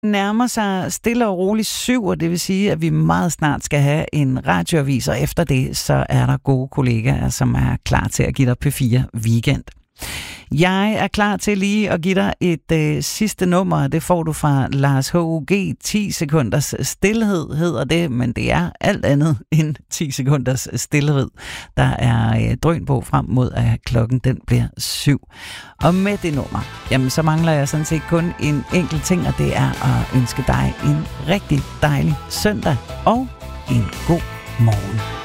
nærmer sig stille og roligt 7, og det vil sige, at vi meget snart skal have en radioavis, og efter det, så er der gode kollegaer, som er klar til at give dig P4 Weekend. Jeg er klar til lige at give dig et sidste nummer. Det får du fra Lars H.U.G. 10 sekunders stilhed hedder det, men det er alt andet end 10 sekunders stilhed. Der er drøn på frem mod, at klokken den bliver 7. Og med det nummer, jamen så mangler jeg sådan set kun en enkelt ting, og det er at ønske dig en rigtig dejlig søndag og en god morgen.